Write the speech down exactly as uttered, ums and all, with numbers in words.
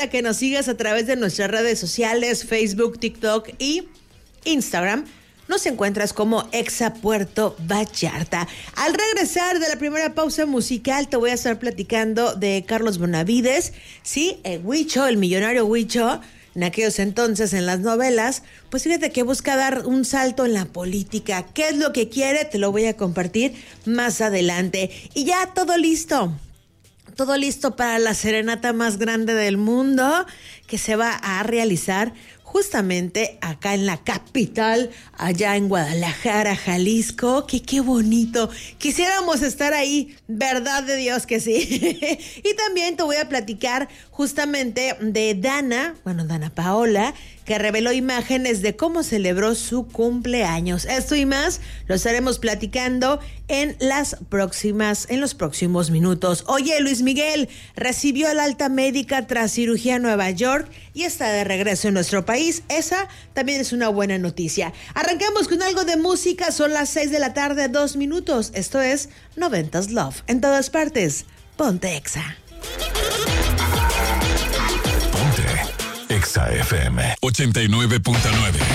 que nos sigas a través de nuestras redes sociales, Facebook, TikTok y Instagram. Nos encuentras como Exa Puerto Vallarta. Al regresar de la primera pausa musical, te voy a estar platicando de Carlos Bonavides. Sí, el Huicho, el millonario Huicho, en aquellos entonces en las novelas. Pues fíjate que busca dar un salto en la política. ¿Qué es lo que quiere? Te lo voy a compartir más adelante. Y ya todo listo. Todo listo para la serenata más grande del mundo que se va a realizar justamente acá en la capital, allá en Guadalajara, Jalisco. Que qué bonito. Quisiéramos estar ahí, verdad de Dios que sí. Y también te voy a platicar justamente de Dana, bueno, Dana Paola, que reveló imágenes de cómo celebró su cumpleaños. Esto y más lo estaremos platicando en las próximas, en los próximos minutos. Oye, Luis Miguel recibió el alta médica tras cirugía en Nueva York y está de regreso en nuestro país. Esa también es una buena noticia. Arrancamos con algo de música. Son las seis de la tarde, dos minutos. Esto es noventas Love. En todas partes, ponte Exa. Ponte Exa F M ochenta y nueve punto nueve.